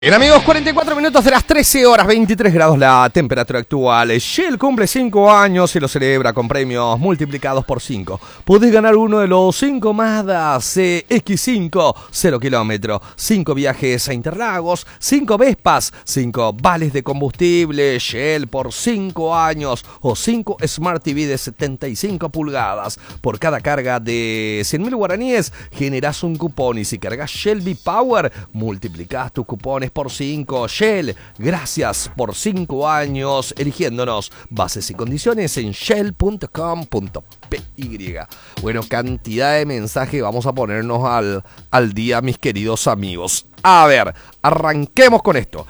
Bien amigos, 44 minutos de las 13 horas, 23 grados la temperatura actual. Shell cumple 5 años y lo celebra con premios multiplicados por 5. Podés ganar uno de los 5 Mazda CX5 0 kilómetros, 5 viajes a Interlagos, 5 Vespas, 5 vales de combustible Shell por 5 años o 5 Smart TV de 75 pulgadas. Por cada carga de 100.000 guaraníes generás un cupón y si cargas Shell V-Power multiplicás tus cupones por 5. Shell, gracias por 5 años eligiéndonos. Bases y condiciones en shell.com.py. Bueno, cantidad de mensajes. Vamos a ponernos al día, mis queridos amigos. A ver, arranquemos con esto.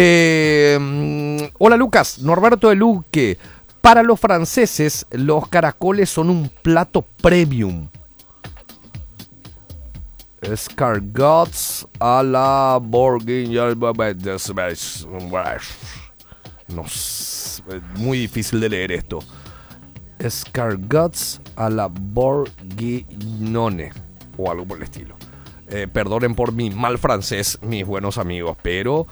Hola Lucas, Norberto de Luque. Para los franceses, los caracoles son un plato premium. Escargots a la Bourguignonne. No, es muy difícil de leer esto. Escargots a la Bourguignonne o algo por el estilo. Perdonen por mi mal francés, mis buenos amigos, pero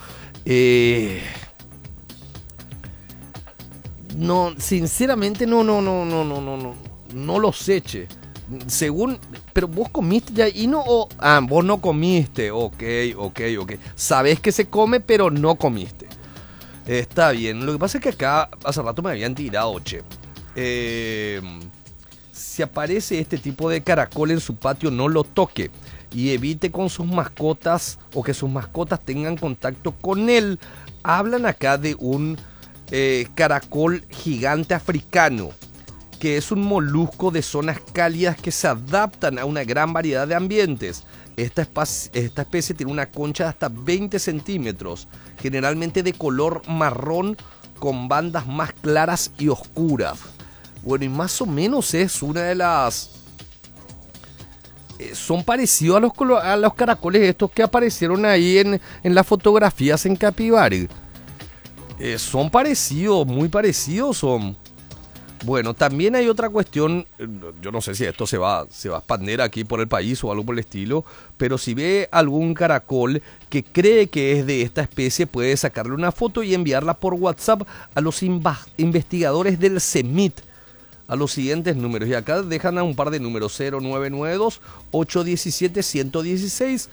no, sinceramente no los eche. Según, pero vos comiste ya y no, vos no comiste, ok. Sabés que se come, pero no comiste. Está bien, lo que pasa es que acá hace rato me habían tirado, che. Si aparece este tipo de caracol en su patio, no lo toque y evite con sus mascotas o que sus mascotas tengan contacto con él. Hablan acá de un caracol gigante africano, que es un molusco de zonas cálidas que se adaptan a una gran variedad de ambientes. Esta especie tiene una concha de hasta 20 centímetros, generalmente de color marrón con bandas más claras y oscuras. Bueno, y más o menos es una de las... son parecidos a los caracoles estos que aparecieron ahí en las fotografías en Capibari. Son parecidos, muy parecidos son. Bueno, también hay otra cuestión, yo no sé si esto se va a expandir aquí por el país o algo por el estilo, pero si ve algún caracol que cree que es de esta especie, puede sacarle una foto y enviarla por WhatsApp a los investigadores del CEMIT, a los siguientes números. Y acá dejan a un par de números: 0992-817-116,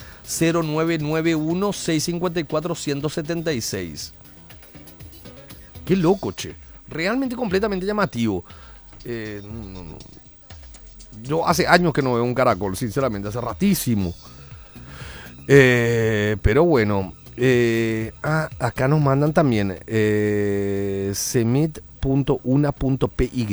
0991-654-176. Qué loco, che. Realmente completamente llamativo. No. Yo hace años que no veo un caracol, sinceramente, hace ratísimo. Pero bueno, acá nos mandan también semit.una.py.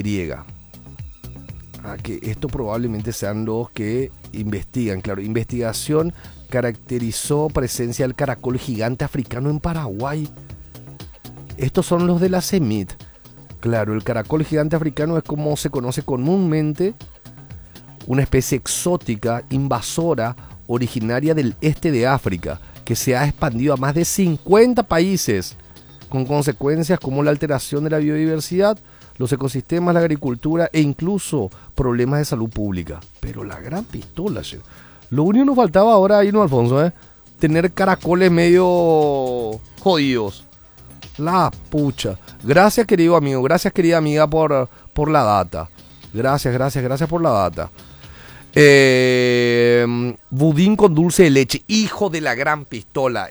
Que esto probablemente sean los que investigan. Claro, investigación caracterizó presencia del caracol gigante africano en Paraguay. Estos son los de la CEMIT. Claro, el caracol gigante africano es como se conoce comúnmente, una especie exótica, invasora, originaria del este de África, que se ha expandido a más de 50 países, con consecuencias como la alteración de la biodiversidad, los ecosistemas, la agricultura e incluso problemas de salud pública. Pero la gran pistola, lo único que nos faltaba ahora ahí, ¿no, Alfonso? Tener caracoles medio jodidos. La pucha. Gracias, querido amigo. Gracias, querida amiga, por la data. Gracias por la data. Budín con dulce de leche. Hijo de la gran pistola.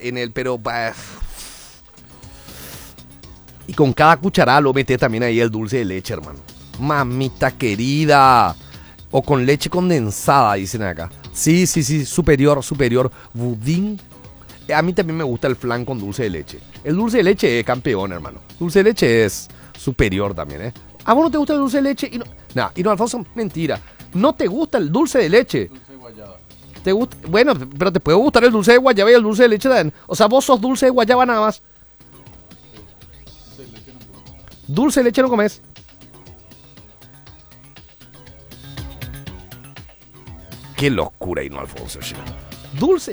Y con cada cucharada lo metes también ahí el dulce de leche, hermano. Mamita querida. O con leche condensada, dicen acá. Sí. Superior. Budín. A mí también me gusta el flan con dulce de leche. El dulce de leche es campeón, hermano. Dulce de leche es superior también, ¿A vos no te gusta el dulce de leche? Y no, Alfonso, mentira. ¿No te gusta el dulce de leche? Dulce de guayaba. ¿Te gusta? Bueno, pero te puede gustar el dulce de guayaba y el dulce de leche también. O sea, vos sos dulce de guayaba nada más. Dulce de leche no comes. Qué locura, y no, Alfonso. Dulce.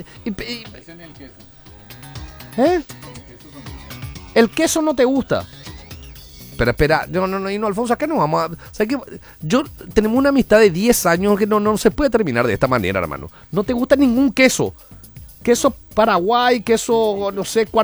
El queso no te gusta. Pero espera, no, Alfonso, acá no vamos a... ¿Sabes qué? Tenemos una amistad de 10 años que no se puede terminar de esta manera, hermano. No te gusta ningún queso. queso Paraguay, queso, no sé,